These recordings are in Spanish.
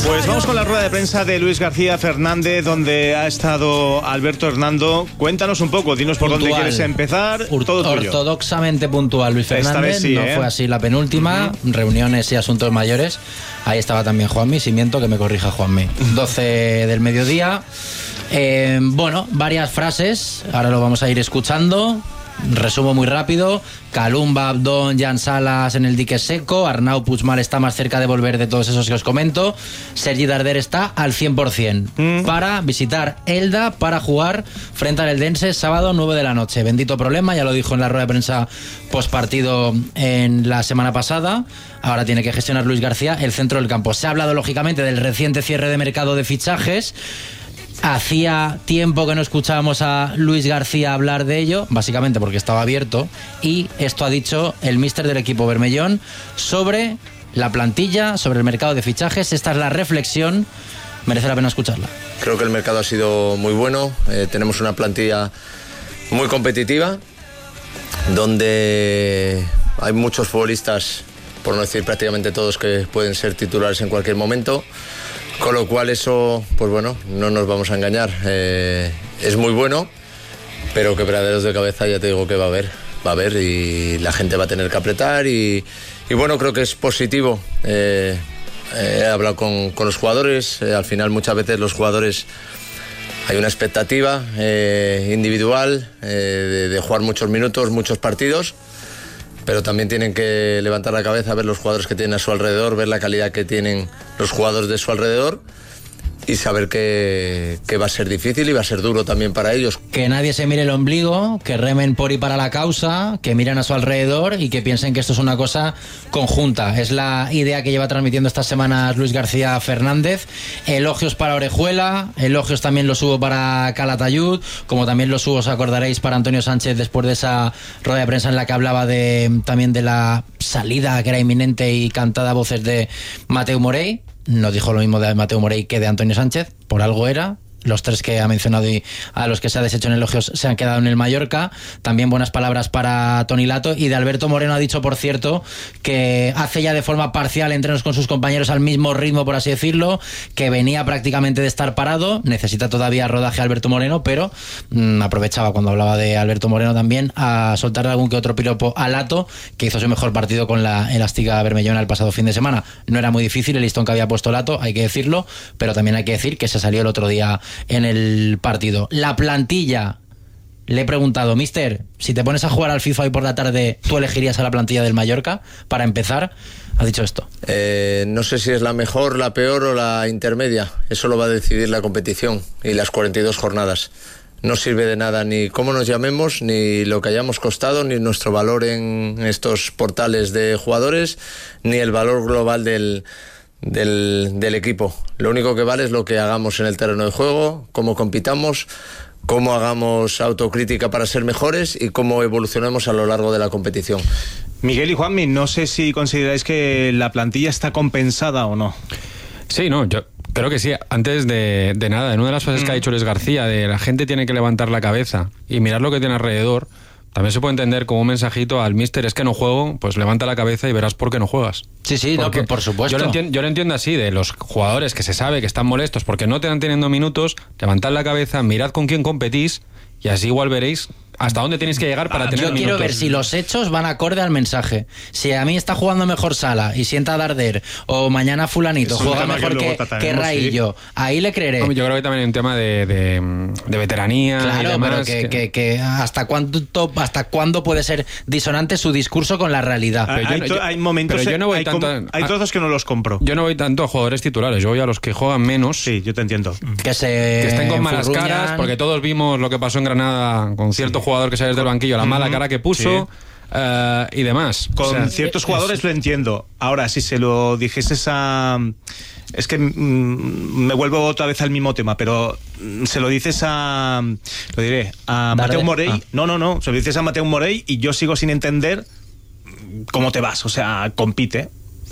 Pues vamos con la rueda de prensa de Luis García Fernández, donde ha estado Alberto Hernando. Cuéntanos un poco, dinos por dónde quieres empezar. Todo tuyo. Ortodoxamente puntual Luis Fernández. Esta vez sí, no fue así la penúltima. Reuniones y asuntos mayores. Ahí estaba también Juanmi, si miento que me corrija Juanmi. 12 del mediodía. Bueno, varias frases. Ahora lo vamos a ir escuchando. Resumo muy rápido. Calumba, Abdón, Jan Salas en el dique seco. Arnau Puigmal está más cerca de volver de todos esos que os comento. Sergi Darder está al 100% para visitar Elda para jugar frente al Eldense sábado 9 de la noche. Bendito problema, ya lo dijo en la rueda de prensa postpartido en la semana pasada. Ahora tiene que gestionar Luis García el centro del campo. Se ha hablado lógicamente del reciente cierre de mercado de fichajes. Hacía tiempo que no escuchábamos a Luis García hablar de ello, básicamente porque estaba abierto, y esto ha dicho el míster del equipo bermellón sobre la plantilla, sobre el mercado de fichajes. Esta es la reflexión, merece la pena escucharla. Creo que el mercado ha sido muy bueno, tenemos una plantilla muy competitiva, donde hay muchos futbolistas, por no decir prácticamente todos, que pueden ser titulares en cualquier momento. Con lo cual eso, pues bueno, no nos vamos a engañar, es muy bueno, pero quebraderos de cabeza ya te digo que va a haber y la gente va a tener que apretar y bueno, creo que es positivo. He hablado con los jugadores, al final muchas veces los jugadores hay una expectativa individual de jugar muchos minutos, muchos partidos, pero también tienen que levantar la cabeza, ver los jugadores que tienen a su alrededor, ver la calidad que tienen los jugadores de su alrededor y saber que va a ser difícil y va a ser duro también para ellos. Que nadie se mire el ombligo, que remen por y para la causa, que miren a su alrededor y que piensen que esto es una cosa conjunta. Es la idea que lleva transmitiendo estas semanas Luis García Fernández. Elogios para Orejuela, elogios también los hubo para Calatayud, como también los hubo, os acordaréis, para Antonio Sánchez después de esa rueda de prensa en la que hablaba también de la salida que era inminente y cantada a voces de Mateu Morey. No dijo lo mismo de Mateu Morey que de Antonio Sánchez, por algo era. Los tres que ha mencionado y a los que se ha deshecho en elogios se han quedado en el Mallorca. También buenas palabras para Toni Lato. Y de Alberto Moreno ha dicho, por cierto, que hace ya de forma parcial entrenos con sus compañeros al mismo ritmo, por así decirlo, que venía prácticamente de estar parado. Necesita todavía rodaje Alberto Moreno, pero aprovechaba cuando hablaba de Alberto Moreno también a soltarle algún que otro piropo a Lato, que hizo su mejor partido con la elástica bermellona el pasado fin de semana. No era muy difícil el listón que había puesto Lato, hay que decirlo, pero también hay que decir que se salió el otro día en el partido. La plantilla, le he preguntado, mister, si te pones a jugar al FIFA hoy por la tarde, ¿tú elegirías a la plantilla del Mallorca para empezar? Ha dicho esto. No sé si es la mejor, la peor o la intermedia. Eso lo va a decidir la competición y las 42 jornadas. No sirve de nada ni cómo nos llamemos, ni lo que hayamos costado, ni nuestro valor en estos portales de jugadores, ni el valor global del equipo. Lo único que vale es lo que hagamos en el terreno de juego, cómo compitamos, cómo hagamos autocrítica para ser mejores y cómo evolucionemos a lo largo de la competición. Miguel y Juanmi, no sé si consideráis que la plantilla está compensada o no. Sí, no, yo creo que sí. Antes de nada, en una de las frases que ha dicho Luis García, de la gente tiene que levantar la cabeza y mirar lo que tiene alrededor, también se puede entender como un mensajito al míster, es que no juego, pues levanta la cabeza y verás por qué no juegas. Sí, no, por supuesto. Yo lo entiendo así, de los jugadores que se sabe que están molestos porque no te están teniendo minutos, levantad la cabeza, mirad con quién competís y así igual veréis hasta dónde tenéis que llegar para tener minutos. Yo quiero ver si los hechos van acorde al mensaje. Si a mí está jugando mejor Sala y sienta a Darder, o mañana fulanito juega mejor que Raillo, ahí le creeré. Yo creo que también hay un tema de veteranía. Claro, y demás, pero que hasta cuándo puede ser disonante su discurso con la realidad. Hay momentos, pero yo no voy hay trozos que no los compro. Yo no voy tanto a jugadores titulares, yo voy a los que juegan menos. Sí, yo te entiendo. Que estén con malas caras, porque todos vimos lo que pasó en Granada con cierto jugador que sale desde el banquillo, la mala cara que puso. Y demás. Con ciertos jugadores lo entiendo. Ahora, si se lo dijeses a... Es que me vuelvo otra vez al mismo tema, pero se lo dices a... Lo diré, a Mateu Morey. No, se lo dices a Mateu Morey y yo sigo sin entender cómo te vas. O sea, compite.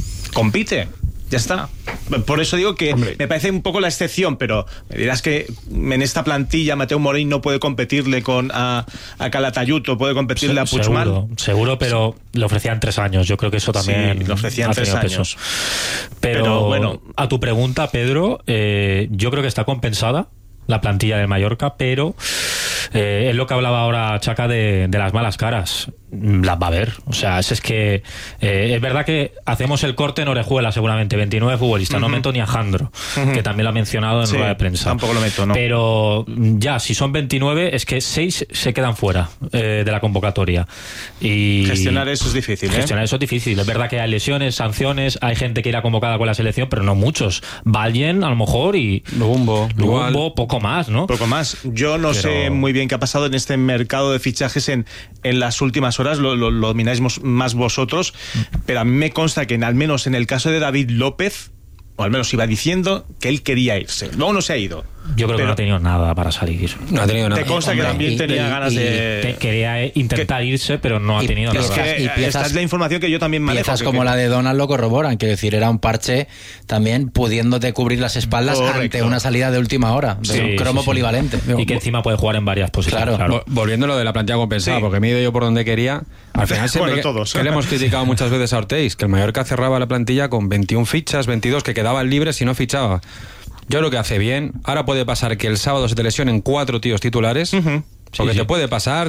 Ya está. Por eso digo que me parece un poco la excepción, pero me dirás que en esta plantilla Mateu Morey no puede competirle a Calatayud o puede competirle a Puigmal. Seguro, pero le ofrecían 3 años. Yo creo que eso también le ofrecían 3 años. Pero bueno, a tu pregunta, Pedro, yo creo que está compensada la plantilla del Mallorca, pero es lo que hablaba ahora Chaca de las malas caras. Las va a haber. O sea, es que es verdad que hacemos el corte en Orejuela, seguramente 29 futbolistas. No meto ni a Jandro, que también lo ha mencionado en rueda de prensa. Tampoco lo meto, ¿no? Pero ya, si son 29, es que 6 se quedan fuera de la convocatoria. Y gestionar eso es difícil. Gestionar eso es difícil. Es verdad que hay lesiones, sanciones, hay gente que irá convocada con la selección, pero no muchos. Vallen, a lo mejor, y Lugumbo, poco más, ¿no? Poco más. Yo no sé muy bien qué ha pasado en este mercado de fichajes en las últimas horas. Lo domináis más vosotros, pero a mí me consta que al menos en el caso de David López, o al menos iba diciendo que él quería irse. Luego no se ha ido. Yo creo que no ha tenido nada para salir. No ha tenido nada. Te consta que también tenía ganas de... Quería intentar irse, pero no ha tenido nada. Esta es la información que yo también manejo. Piezas como la de Donald lo corroboran. Quiero decir, era un parche también pudiéndote cubrir las espaldas ante una salida de última hora. Un cromo polivalente. Y que encima puede jugar en varias posiciones. Claro. Volviendo a lo de la plantilla compensada, porque me he ido yo por donde quería. Al final siempre que le hemos criticado muchas veces a Ortiz, que el Mallorca cerraba la plantilla con 21 fichas, 22 que quedaban libres y no fichaba. Yo creo que hace bien. Ahora puede pasar que el sábado se te lesionen 4 tíos titulares. Porque te puede pasar,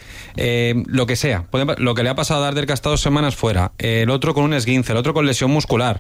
lo que sea. Lo que le ha pasado a Darder, que ha estado 2 semanas fuera. El otro con un esguince, el otro con lesión muscular.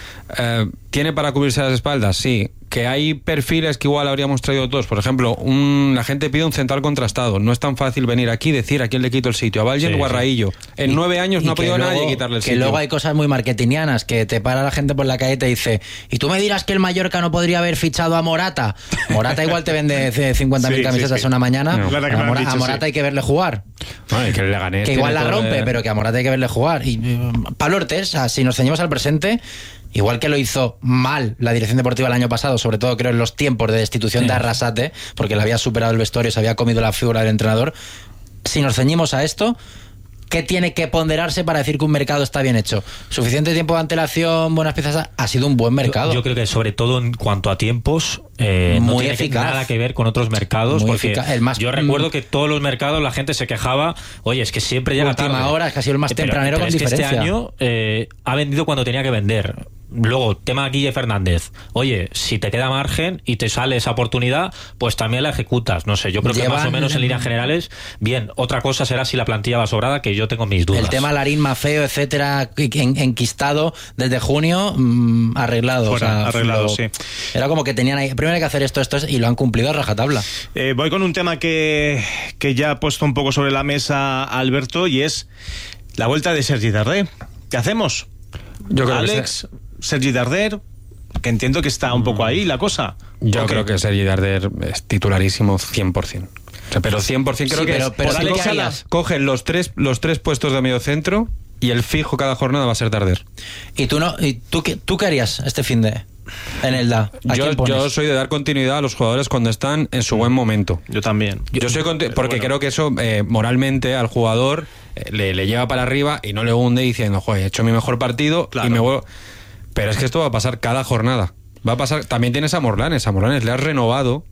¿Tiene para cubrirse las espaldas? Sí. Que hay perfiles que igual habríamos traído todos. Por ejemplo, la gente pide un central contrastado. No es tan fácil venir aquí y decir a quién le quito el sitio. A Vallen o a Raillo. En 9 años no ha podido nadie quitarle el sitio. Que luego hay cosas muy marketingianas, que te para la gente por la calle y te dice, ¿y tú me dirás que el Mallorca no podría haber fichado a Morata? Morata igual te vende 50.000 camisetas una mañana. No. A Morata hay que verle jugar. Bueno, que le gané. Que igual la rompe, pero que a Morata hay que verle jugar. Y Pablo Ortiz, si nos ceñimos al presente, igual que lo hizo mal la dirección deportiva el año pasado, sobre todo creo en los tiempos de destitución de Arrasate, porque le había superado el vestuario, se había comido la figura del entrenador. Si nos ceñimos a esto, ¿qué tiene que ponderarse para decir que un mercado está bien hecho? Suficiente tiempo de antelación, buenas piezas, ha sido un buen mercado. Yo creo que sobre todo en cuanto a tiempos, no tiene nada que ver con otros mercados, muy porque yo recuerdo que todos los mercados la gente se quejaba, oye, es que siempre llega tarde. Última hora, es que ha sido el más tempranero con diferencia. Este año ha vendido cuando tenía que vender. Luego, tema Guille Fernández. Oye, si te queda margen y te sale esa oportunidad, pues también la ejecutas. No sé, yo creo que más o menos en líneas generales, bien. Otra cosa será si la plantilla va sobrada, que yo tengo mis dudas. El tema Larín, Mafeo, etcétera, enquistado desde junio, arreglado. Arreglado, sí. Era como que tenían ahí, primero hay que hacer esto, y lo han cumplido a rajatabla. Voy con un tema que ya ha puesto un poco sobre la mesa Alberto, y es la vuelta de Sergi Darder. ¿Qué hacemos? Yo creo Alex, Sergi Darder, que entiendo que está un poco ahí la cosa. Yo creo que Sergi Darder es titularísimo 100%. Pero 100% creo que pero cogen los tres puestos de medio centro y el fijo cada jornada va a ser Darder. ¿Y tú qué harías este fin de en el DA? Yo soy de dar continuidad a los jugadores cuando están en su buen momento. Yo también. Yo soy porque creo que eso moralmente al jugador le lleva para arriba y no le hunde diciendo, joder, he hecho mi mejor partido y me vuelvo... Pero es que esto va a pasar cada jornada. Va a pasar. También tienes a Morlanes. A Morlanes le has renovado.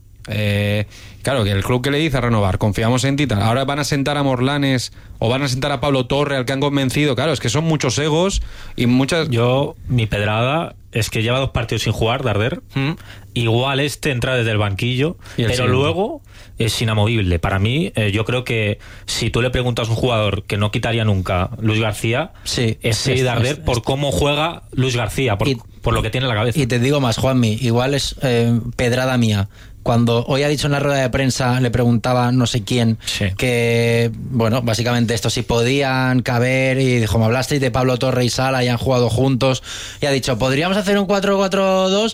Claro, que el club que le dice a renovar, confiamos en ti. Ahora van a sentar a Morlanes o van a sentar a Pablo Torre, al que han convencido. Claro, es que son muchos egos y muchas. Mi pedrada es que lleva 2 partidos sin jugar, Darder. Igual entra desde el banquillo, pero luego es inamovible. Para mí, yo creo que si tú le preguntas a un jugador que no quitaría nunca Luis García, es Darder por cómo juega Luis García, por lo que tiene en la cabeza. Y te digo más, Juanmi, igual es pedrada mía. Cuando hoy ha dicho en la rueda de prensa, le preguntaba no sé quién, que, bueno, básicamente esto, si podían caber, y dijo, me hablasteis de Pablo Torre y Sala y han jugado juntos, y ha dicho, podríamos hacer un 4-4-2,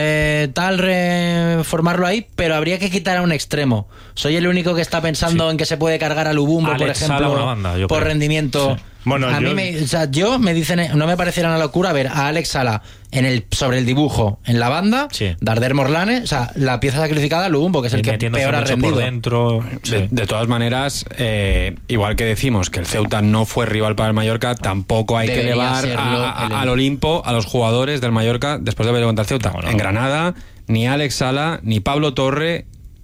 reformarlo ahí, pero habría que quitar a un extremo. Soy el único que está pensando en que se puede cargar a Lubumbo, Alex, por ejemplo, Sala, banda, por creo. Rendimiento. Sí. Bueno, a mí me dicen, no me pareciera una locura ver a Alex Sala sobre el dibujo en la banda, Darder Morlanes, o sea, la pieza sacrificada Lubumbo, que es el que peor ha rendido. Por dentro. De todas maneras, igual que decimos que el Ceuta no fue rival para el Mallorca, tampoco hay que elevar al Olimpo a los jugadores del Mallorca después de haber levantado el Ceuta. En Granada, ni Alex Sala, ni Pablo Torre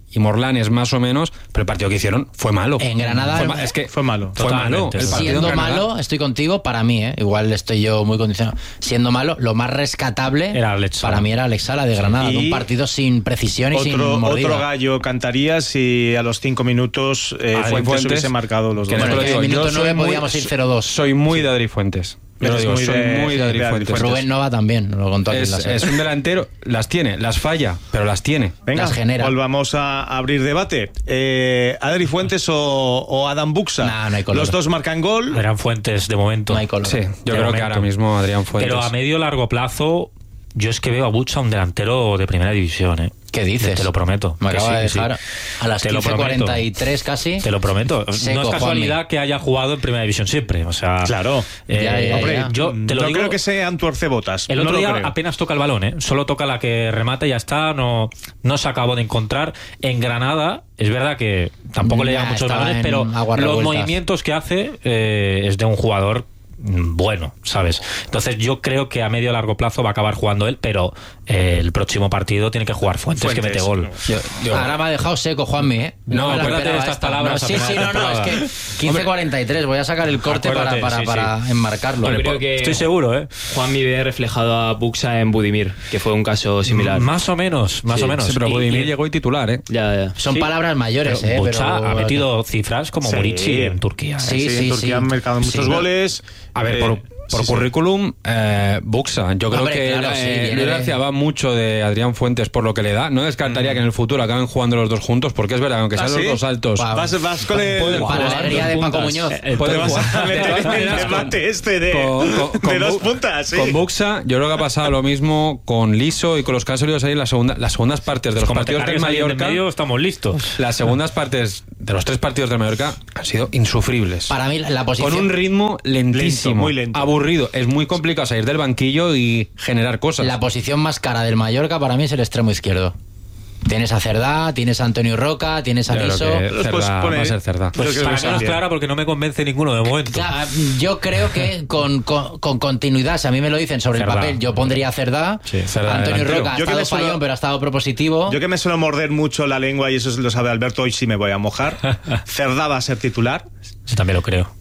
y Morlanes más o menos, pero el partido que hicieron fue malo. En Granada es que fue malo. Fue malo. El siendo malo, estoy contigo, para mí, igual estoy yo muy condicionado. Siendo malo, lo más rescatable era Alex Sala. Para mí era Alex Sala de Granada, de un partido sin precisión y sin mordida. Otro gallo cantaría si a los 5 minutos Fuentes hubiese marcado los dos. Bueno, en el minuto 9 podíamos ir 0-2. Soy muy de Adri Fuentes. Yo digo, soy muy de Adri Fuentes. Rubén Nova también, lo contó aquí. Es un delantero, las tiene, las falla, pero las tiene. Venga, las genera. Volvamos a abrir debate. ¿Adri Fuentes o Adam Buxa? Nah, no hay color. Los dos marcan gol. Adrián Fuentes, de momento. No hay color. Sí, yo creo que ahora mismo Adrián Fuentes. Pero a medio largo plazo, yo es que veo a Buxa un delantero de primera división, ¿Qué dices? Te lo prometo. Me acaba de dejar a las 15:43 casi. Te lo prometo. Seco, no es casualidad Juanmi. que haya jugado en primera división siempre. O sea, Claro. Hombre, yo te lo no digo. creo que sean tuercebotas. El otro no día creo. apenas toca el balón, solo toca la que remata y ya está. No se acabó de encontrar. En Granada, es verdad que tampoco le llegan muchos estaba balones, en pero aguas los revueltas. movimientos que hace es de un jugador bueno, ¿sabes? Entonces yo creo que a medio largo plazo va a acabar jugando él, pero el próximo partido tiene que jugar Fuentes que mete gol. Ahora me ha dejado seco, Juanmi, No, me la acuérdate de esperaba estas esta. palabras. Sí, no, es que 15:43, voy a sacar el corte Acuérdate, para enmarcarlo. Yo creo que Estoy seguro, Juanmi ve reflejado a Buxa en Budimir, que fue un caso similar. Más o menos. Sí, pero Budimir llegó y titular, Ya. Son palabras mayores, Buxa pero ha metido cifras como Sí. Murici en Turquía. Sí, en Turquía han marcado muchos goles. A ver, por currículum, Buxa. Yo creo Hombre, que claro, sí, viene Luis de- García va mucho de Adrián Fuentes por lo que le da. No descartaría que en el futuro acaben jugando los dos juntos, porque es verdad, aunque sean ¿sí? los dos altos. Vas con el... Para la alegría de Paco Muñoz. Puede Te vas jugar. a De meter todas en el maneras, debate de dos puntas, sí. Con Buxa, yo creo que ha pasado lo mismo con Liso y con los que han salido ahí en las segundas partes de los Como te partidos del cargues alguien de Mallorca. medio, estamos listos. Las segundas partes de los 3 partidos del Mallorca han sido insufribles. Para mí la posición... Con un ritmo lentísimo, Lento, muy lento. aburrido. Es muy complicado salir del banquillo y generar cosas. La posición más cara del Mallorca para mí es el extremo izquierdo. Tienes a Cerdá, tienes a Antonio Roca, tienes a Yo creo Liso. que Los puedes Cerdá poner- va a ser Cerdá. Pues Para mí no es clara porque no me convence ninguno de momento. Claro, yo creo que con continuidad, si a mí me lo dicen sobre Cerdá. el papel, yo pondría a Cerdá. Sí, Cerdá Antonio delantero. Roca ha Yo que estado me suelo- fallón, pero ha estado propositivo. Yo que me suelo morder mucho la lengua y eso lo sabe Alberto, hoy sí me voy a mojar. Cerdá va a ser titular. Yo también lo creo.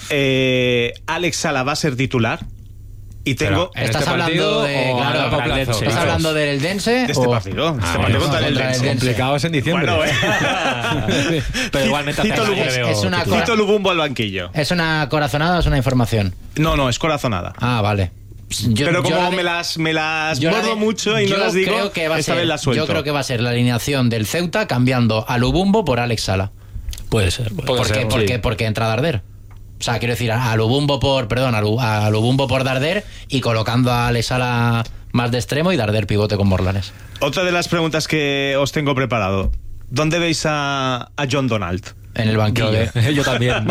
Alex Sala va a ser titular. Y tengo... ¿En Estás este hablando partido de... o a Claro, largo plazo? Dense. ¿estás hablando del Dense? de este o- partido. De este bueno, partido contra el contra el Dense. Dense. Complicados en diciembre. Bueno, Pero igualmente Tito hace Lugo- años que veo es una titular. Tito Lubumbo al banquillo. ¿Es una corazonada o es una información? No, es corazonada. Ah, vale. Pero como la me las yo la mordo de- mucho y no yo las digo, creo que va a esta ser, vez las suelto. yo creo que va a ser la alineación del Ceuta cambiando a Lubumbo por Alex Sala. Puede ser. Porque entra Darder. O sea, quiero decir, a Lubumbo a Lubumbo por Darder y colocando a Alex Sala más de extremo y Darder pivote con Morlanes. Otra de las preguntas que os tengo preparado. ¿Dónde veis a John Donald? En el banquillo. Yo también.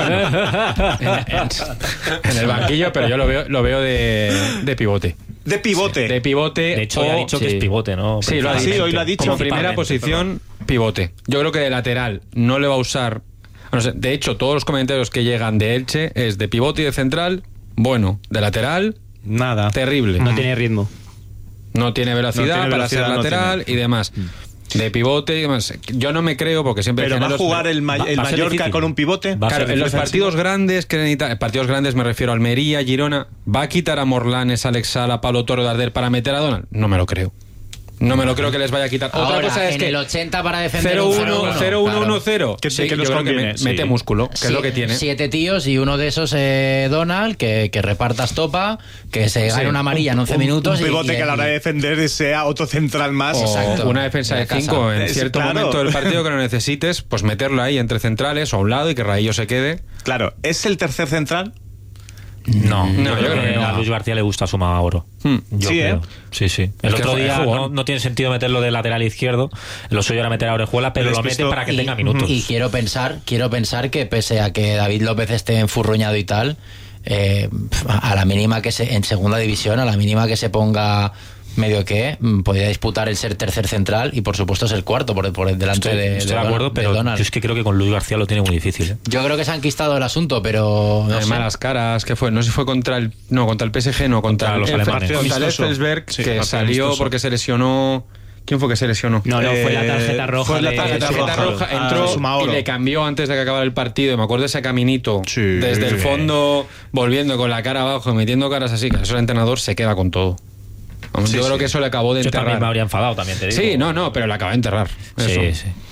En el banquillo, pero yo lo veo de pivote. De pivote. De pivote. De hecho, ya ha dicho que es pivote, ¿no? Sí, lo ha dicho. Sí, hoy lo ha dicho. Como primera Principalmente, posición, pivote. Yo creo que de lateral no le va a usar. No sé, de hecho, todos los comentarios que llegan de Elche es de pivote y de central, bueno, de lateral, Nada. terrible. No tiene ritmo. No tiene velocidad, No tiene para velocidad, ser no lateral tiene. y demás. De pivote y demás. Yo no me creo porque siempre Pero va a generos- jugar el va a ser Mallorca difícil. con un pivote. Va a Claro, ser en los difícil. partidos grandes, partidos grandes me refiero a Almería, Girona, ¿va a quitar a Morlanes, Alex Sala, Pablo Toro, Darder para meter a Donald? No me lo creo. No me lo creo que les vaya a quitar. Otra Ahora, cosa es en que el 80 para defender 0-1, 0-1-1-0. Que- Sí, que nos yo creo que conviene, sí. mete músculo, que es lo que tiene. 7 tíos y uno de esos Donald, que reparta estopa, que se gane una amarilla en 11 minutos. Un pivote y- que a la hora de defender sea otro central más. O Exacto. una defensa de De casa. 5 en Es cierto claro. momento del partido que lo necesites, pues meterlo ahí entre centrales o a un lado y que Raillo se quede. Claro, ¿es el tercer central? No, No, yo creo que no. a Luis García le gusta sumar a Oro. Yo Sí, creo. Sí. El que otro fue día jugón. no tiene sentido meterlo de lateral izquierdo. Lo suyo era meter a Orejuela, pero Pero lo es mete visto- para que tenga minutos. Y quiero pensar que pese a que David López esté enfurruñado y tal, a la mínima que en segunda división, a la mínima que se ponga medio que, podría disputar el ser tercer central y por supuesto ser cuarto por delante Estoy de acuerdo, pero Donald. yo es que creo que con Luis García lo tiene muy difícil. Yo creo que se han quistado el asunto, pero no sé. Malas caras, ¿qué fue? No sé si fue contra el PSG, no, contra Contra los alemanes. Contra el Amistoso. Effelsberg, Sí, que partido salió amistoso. porque se lesionó ¿Quién fue que se lesionó? No, fue la tarjeta roja. Fue la tarjeta roja, entró y le cambió antes de que acabara el partido. Me acuerdo de ese caminito desde el fondo, volviendo con la cara abajo, metiendo caras así, que eso el entrenador se queda con todo. Vamos, yo creo que eso le acabó de enterrar. Yo también me habría enfadado, también te digo. Sí, no, pero le acaba de enterrar. Sí.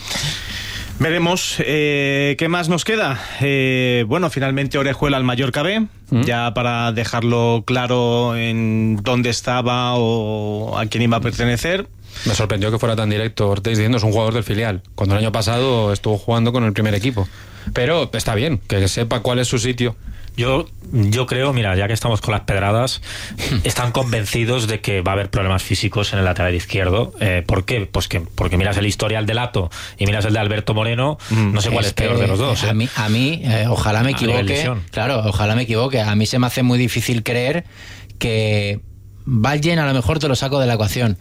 Veremos. ¿Qué más nos queda? Bueno, finalmente Orejuela al Mallorca B, ya para dejarlo claro en dónde estaba o a quién iba a pertenecer. Me sorprendió que fuera tan directo Ortiz diciendo es un jugador del filial, cuando el año pasado estuvo jugando con el primer equipo. Pero está bien, que sepa cuál es su sitio. Yo creo, mira, ya que estamos con las pedradas, están convencidos de que va a haber problemas físicos en el lateral izquierdo. ¿Por qué? Pues porque miras el historial de Lato y miras el de Alberto Moreno, no sé cuál es peor de los dos. A mí, ojalá me equivoque. Claro, ojalá me equivoque. A mí se me hace muy difícil creer que Valgen a lo mejor te lo saco de la ecuación.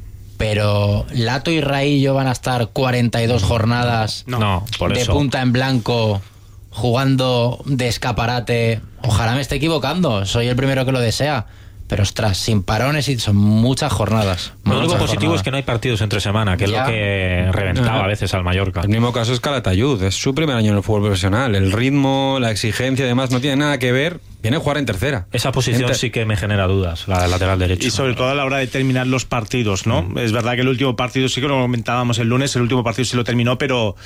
Pero Lato y Raillo van a estar 42 jornadas de punta en blanco jugando de escaparate. Ojalá me esté equivocando, soy el primero que lo desea, pero ostras, sin parones y son muchas jornadas. Lo único positivo es que no hay partidos entre semana, que es lo que reventaba a veces al Mallorca. El mismo caso es Calatayud, es su primer año en el fútbol profesional, el ritmo, la exigencia y demás no tiene nada que ver. Viene a jugar en tercera. Esa posición sí que me genera dudas, la del lateral derecho. Y sobre todo a la hora de terminar los partidos, ¿no? Es verdad que el último partido sí que lo comentábamos el lunes, el último partido sí lo terminó, pero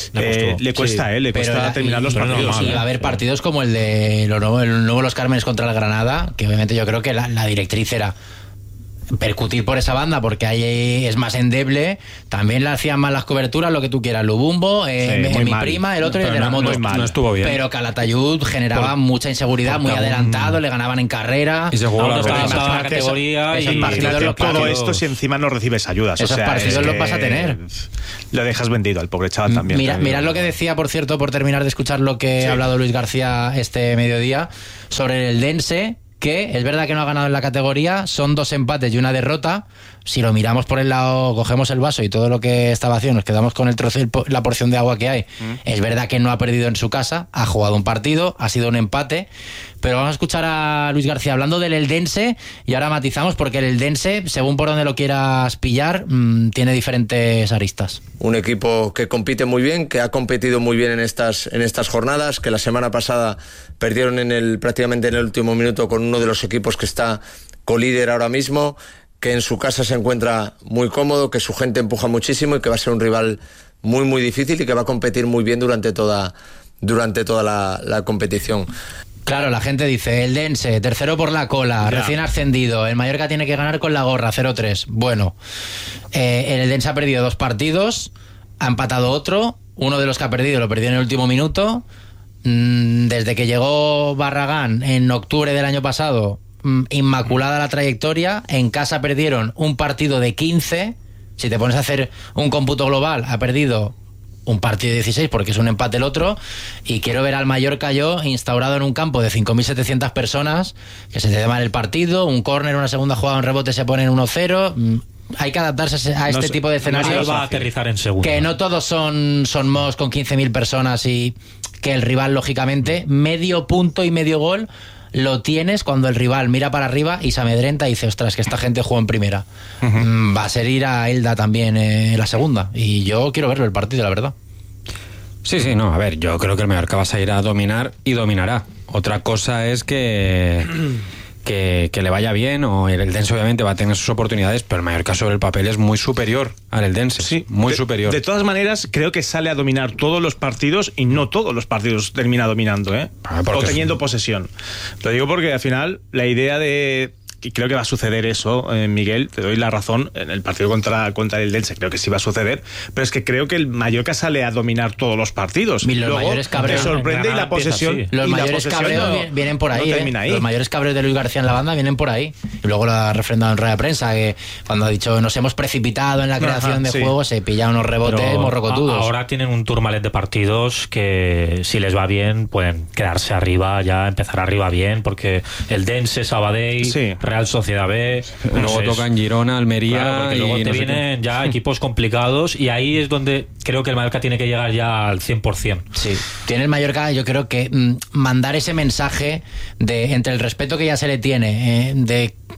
le cuesta terminar los partidos. Y va a haber partidos como el de el nuevo Los Cármenes contra el Granada, que obviamente yo creo que la directriz era percutir por esa banda porque ahí es más endeble. También le hacían mal las coberturas, lo que tú quieras, Lubumbo, mi prima, el otro y el de la moto. No estuvo bien. Pero Calatayud generaba mucha inseguridad, muy adelantado, le ganaban en carrera. Y se jugó la categoría y todo esto si encima no recibes ayudas. Esos partidos los vas a tener. Lo dejas vendido al pobre chaval también. Mirad lo que decía, por cierto, por terminar de escuchar lo que ha hablado Luis García este mediodía sobre el Dense, que es verdad que no ha ganado en la categoría, son 2 empates y una derrota. Si lo miramos por el lado, cogemos el vaso y todo lo que está vacío, nos quedamos con el trozo, la porción de agua que hay. Es verdad que no ha perdido en su casa, ha jugado un partido, ha sido un empate, pero vamos a escuchar a Luis García hablando del Eldense y ahora matizamos porque el Eldense, según por donde lo quieras pillar, tiene diferentes aristas. Un equipo que compite muy bien, que ha competido muy bien en estas jornadas, que la semana pasada perdieron prácticamente en el último minuto con uno de los equipos que está colíder ahora mismo, que en su casa se encuentra muy cómodo, que su gente empuja muchísimo y que va a ser un rival muy muy difícil y que va a competir muy bien durante toda la competición. Claro, la gente dice, el Dense, tercero por la cola, recién ascendido, el Mallorca tiene que ganar con la gorra, 0-3. Bueno, el Dense ha perdido 2 partidos, ha empatado otro, uno de los que ha perdido lo perdió en el último minuto. Desde que llegó Barragán en octubre del año pasado, inmaculada la trayectoria. En casa perdieron un partido de 15. Si te pones a hacer un cómputo global, ha perdido un partido de 16 porque es un empate el otro. Y quiero ver al Mallorca yo instaurado en un campo de 5.700 personas, que se te dé mal el partido, un córner, una segunda jugada, un rebote, se pone en 1-0. Hay que adaptarse a este tipo de escenarios. No va a aterrizar en segundo. Que no todos son mos con 15.000 personas y que el rival, lógicamente, medio punto y medio gol lo tienes cuando el rival mira para arriba y se amedrenta y dice, ostras, que esta gente jugó en primera. Va a ser ir a Elda también en la segunda. Y yo quiero verlo el partido, la verdad. Sí, no, a ver, yo creo que el Mallorca va a ir a dominar y dominará. Otra cosa es que le vaya bien, o el Eldense obviamente va a tener sus oportunidades, pero el Mallorca sobre el papel es muy superior al Eldense, sí, muy superior. De todas maneras, creo que sale a dominar todos los partidos y no todos los partidos termina dominando, o teniendo posesión. Lo digo porque al final la idea de... Y creo que va a suceder eso, Miguel, te doy la razón, en el partido contra el Eldense creo que sí va a suceder, pero es que creo que el Mallorca sale a dominar todos los partidos. Y los mayores cabreos te sorprende y la posesión... Los mayores cabreos vienen por ahí, ahí. Los mayores cabreos de Luis García en la banda vienen por ahí. Y luego lo ha refrendado en rueda de prensa, que cuando ha dicho nos hemos precipitado en la creación de juegos, se pilla unos rebotes morrocotudos. Ahora tienen un tourmalet de partidos que si les va bien pueden quedarse arriba, ya empezar arriba bien, porque el Dense, Sabadell, Real Sociedad B, luego tocan Girona, Almería, y luego te vienen ya equipos complicados y ahí es donde creo que el Mallorca tiene que llegar ya al 100%. Sí, tiene el Mallorca, yo creo que mandar ese mensaje de entre el respeto que ya se le tiene, de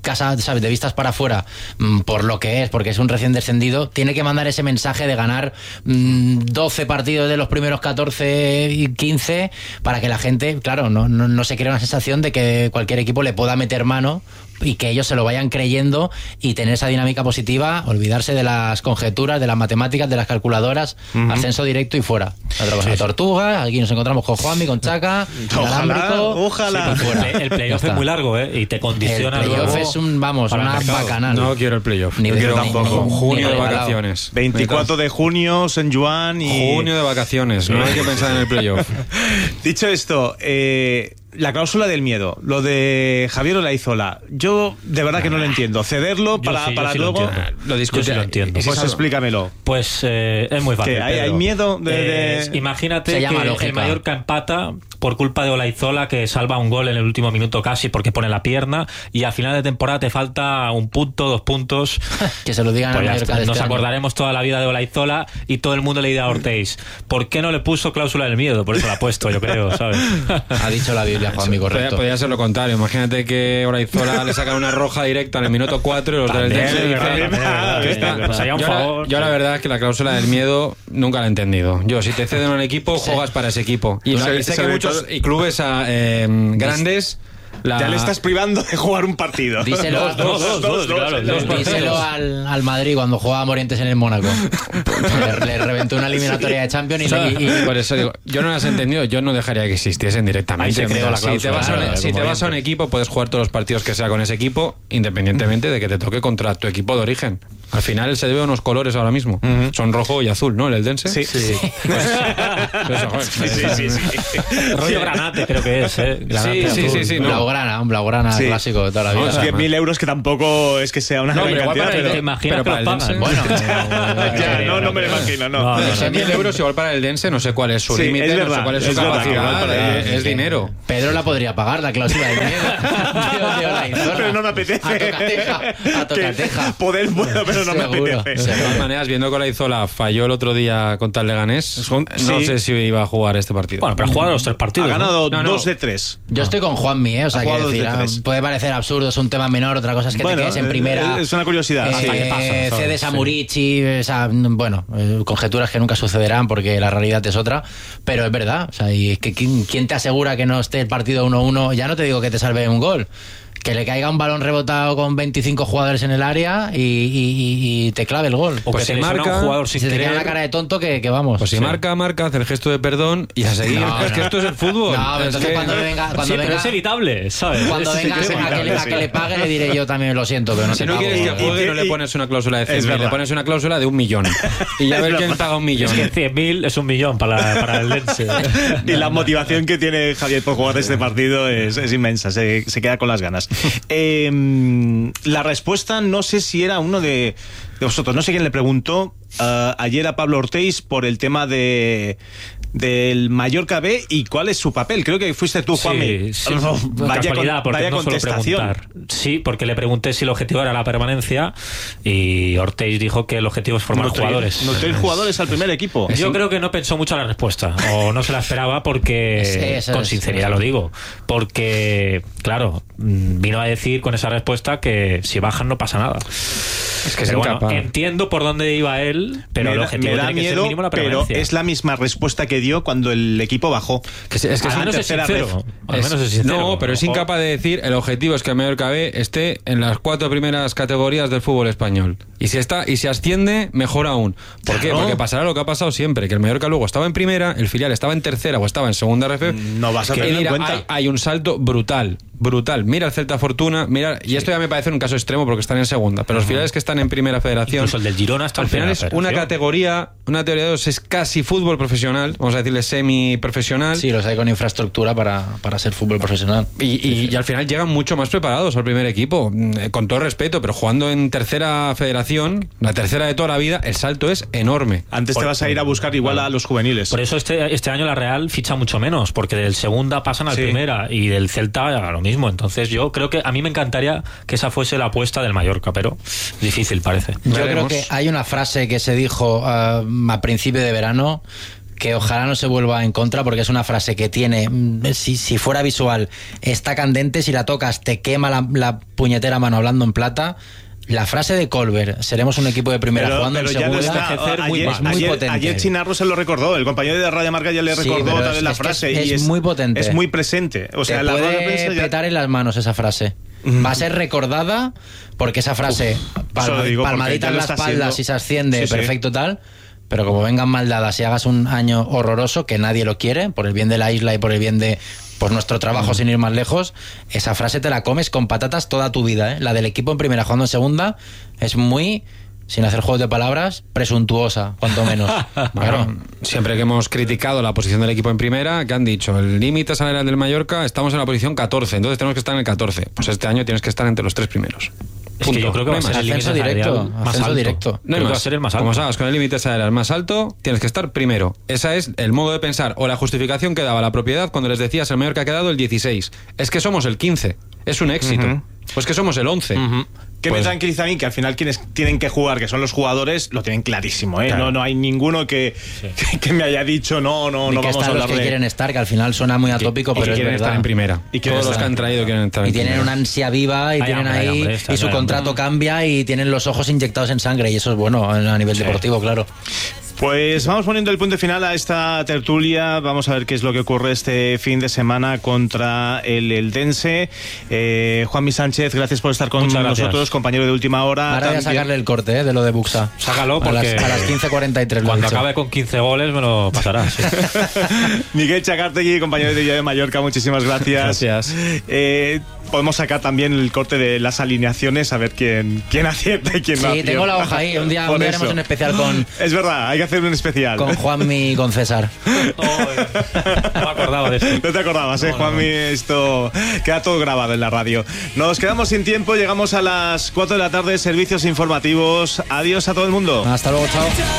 casa, ¿sabes?, de vistas para afuera, por lo que es, porque es un recién descendido, tiene que mandar ese mensaje de ganar 12 partidos de los primeros 14 y 15 para que la gente, claro, no se crea una sensación de que cualquier equipo le pueda meter mano y que ellos se lo vayan creyendo y tener esa dinámica positiva, olvidarse de las conjeturas, de las matemáticas, de las calculadoras, ascenso directo y fuera. Otra cosa de Tortuga, aquí nos encontramos con Juanmi, con Chaca, ojalá. Sí, el playoff es muy largo, y te condiciona. El playoff luego es una bacanal. No quiero el playoff. Yo tampoco. Junio de vacaciones. 24 de junio, San Juan y... Junio de vacaciones, no hay que pensar en el playoff. Dicho esto, la cláusula del miedo, lo de Javier Olaizola, yo de verdad que no lo entiendo. Cederlo para luego... Lo discuto. Yo sí lo entiendo. Pues explícamelo. Pues es muy fácil. ¿Hay miedo imagínate que el Mallorca empata por culpa de Olaizola, que salva un gol en el último minuto casi porque pone la pierna, y a final de temporada te falta 1 punto, 2 puntos. Que se lo digan al Mallorca. Nos acordaremos toda la vida de Olaizola y todo el mundo le dirá a Ortiz, ¿por qué no le puso cláusula del miedo? Por eso la ha puesto, yo creo, ¿sabes? Ha dicho la Biblia, Juanmi, correcto. Podría ser lo contrario. Imagínate que Olaizola le sacan una roja directa en el minuto 4 y los del Dense dicen... Yo la verdad es que la cláusula del miedo nunca la he entendido. Yo, si te ceden un equipo, juegas para ese equipo. Y sé que muchos clubes grandes... Ya le estás privando de jugar un partido. Díselo, díselo al Madrid cuando jugaba Morientes en el Mónaco. Le reventó una eliminatoria de Champions y por eso digo, yo no las he entendido, yo no dejaría que existiesen directamente. Si te vas a un equipo, puedes jugar todos los partidos que sea con ese equipo, independientemente de que te toque contra tu equipo de origen. Al final se debe a unos colores ahora mismo. Son rojo y azul, ¿no? El Dense. Sí. Sí. Rollo Granate, creo que es, Sí. Un blaugrana clásico de toda la vida. Es que 1.000 euros que tampoco es que sea una gran cantidad, pero imagina que los pagan. Bueno, no me lo imagino, no. 1.000 euros igual para el Dense, no sé cuál es su límite, no sé cuál es su capacidad, es dinero. Pedro la podría pagar, la cláusula del miedo. Pero no me apetece. A tocateja. Poder puedo, pero no me apetece. De todas maneras, viendo que Olaizola falló el otro día contra el Leganés, no sé si iba a jugar este partido. Bueno, pero ha jugado los 3 partidos. Ha ganado 2 de 3. Yo estoy con Juanmi, o sea, que decir, puede parecer absurdo, es un tema menor, otra cosa es que te quedes en primera. Es una curiosidad. Cedes a Murici, conjeturas que nunca sucederán porque la realidad es otra, pero es verdad. O sea, y es que ¿quién te asegura que no esté el partido 1-1? Ya no te digo que te salve un gol. Que le caiga un balón rebotado con 25 jugadores en el área y te clave el gol. O que si te marca un jugador sin se te queda una cara de tonto que vamos. Pues si marca, hace el gesto de perdón y a seguir. Es que esto es el fútbol. No, pero entonces cuando venga, pero es evitable, ¿sabes? Cuando venga a que le pague le diré yo también lo siento, pero no si no quieres que juegue no le pones una cláusula de 100.000, le pones una cláusula de 1 millón. Y ya ver quién paga 1 millón. Es que 100.000 es 1 millón para el Dense. Y la motivación que tiene Javier por jugar este partido es inmensa, se queda con las ganas. La respuesta, no sé si era uno de vosotros, no sé quién le preguntó ayer a Pablo Ortiz por el tema del Mallorca B y cuál es su papel. Creo que fuiste tú, Juanmi. Sí. Casualidad, porque no contestación. Sí, porque le pregunté si el objetivo era la permanencia y Ortiz dijo que el objetivo es formar jugadores. ¿No traer jugadores al primer equipo? Yo creo que no pensó mucho la respuesta o no se la esperaba porque, con sinceridad lo digo, porque, claro, vino a decir con esa respuesta que si bajan no pasa nada. Es que bueno, entiendo por dónde iba él, pero el objetivo tiene que ser mínimo la permanencia. Pero es la misma respuesta que dio cuando el equipo bajó. Al menos es sincero. No, pero es incapaz de decir el objetivo es que el Mallorca B esté en las 4 primeras categorías del fútbol español. Y si asciende, mejor aún. ¿Por qué? Porque pasará lo que ha pasado siempre, que el Mallorca luego estaba en primera, el filial estaba en tercera o estaba en segunda RF. No vas a tener en cuenta. Hay un salto brutal. Mira el Celta Fortuna, y esto ya me parece un caso extremo porque están en segunda, pero los filiales que están en primera federación, incluso el del Girona está al final es una categoría, una teoría de dos, es casi fútbol profesional, vamos a decirle semi-profesional. Sí, los hay con infraestructura para ser fútbol profesional. Y al final llegan mucho más preparados al primer equipo, con todo respeto, pero jugando en tercera federación, la tercera de toda la vida, el salto es enorme. Antes te vas a ir a buscar igual a los juveniles. Por eso este año la Real ficha mucho menos, porque del segunda pasan al primera y del Celta a lo mismo. Entonces yo creo que a mí me encantaría que esa fuese la apuesta del Mallorca, pero difícil parece. Yo creo que hay una frase que se dijo a principio de verano que ojalá no se vuelva en contra, porque es una frase que tiene, si fuera visual, está candente, si la tocas te quema la puñetera mano hablando en plata. La frase de Colbert, seremos un equipo de primera jugando en segunda, es muy potente. Ayer Chinarro se lo recordó, el compañero de Radio Marca ya le recordó otra vez la frase. Es muy potente. Es muy presente. O sea, te puede petar en las manos esa frase. Va a ser recordada porque esa frase, palmadita en la espalda, si se asciende, perfecto tal. Pero como vengan mal dadas y hagas un año horroroso, que nadie lo quiere, por el bien de la isla y por el bien de nuestro trabajo sin ir más lejos, esa frase te la comes con patatas toda tu vida, ¿eh? La del equipo en primera jugando en segunda es muy, sin hacer juegos de palabras, presuntuosa, cuanto menos. Claro. Siempre que hemos criticado la posición del equipo en primera, que han dicho, el límite salarial del Mallorca, estamos en la posición 14, entonces tenemos que estar en el 14. Pues este año tienes que estar entre los 3 primeros. Es que yo creo que va a ser el límite directo. Ascenso directo. No hay más. Va a ser el más alto. Como sabes, con el límite salarial más alto, tienes que estar primero. Ese es el modo de pensar o la justificación que daba la propiedad cuando les decías el Mallorca ha quedado el 16. Es que somos el 15. Es un éxito. Pues que somos el 11. Que me tranquiliza a mí que al final quienes tienen que jugar, que son los jugadores, lo tienen clarísimo, ¿eh? Claro. No hay ninguno que me haya dicho no vamos a hablar los que quieren estar, que al final suena muy atópico, pero es quieren verdad. Estar en primera. Y todos los que han traído quieren estar en primera. Y tienen una ansia viva y tienen ahí y su contrato cambia y tienen los ojos inyectados en sangre y eso es bueno a nivel deportivo, claro. Pues vamos poniendo el punto final a esta tertulia. Vamos a ver qué es lo que ocurre este fin de semana contra el Eldense. Juanmi Sánchez, gracias por estar con nosotros, compañero de Última Hora. Ahora voy a sacarle el corte de lo de Buxa. Sácalo porque a las 15:43. Cuando acabe con 15 goles me lo pasarás. Sí. Miguel Chacartegui, compañero de Diario de Mallorca, muchísimas gracias. Gracias. Podemos sacar también el corte de las alineaciones, a ver quién acierta y quién no acierta. Sí, tengo la hoja ahí. Un día haremos un especial con... Es verdad, hay que hacer un especial. Con Juanmi y con César. No me acordaba de esto. No te acordabas, Juanmi, esto queda todo grabado en la radio. Nos quedamos sin tiempo, llegamos a las 4 de la tarde, servicios informativos. Adiós a todo el mundo. Hasta luego, chao.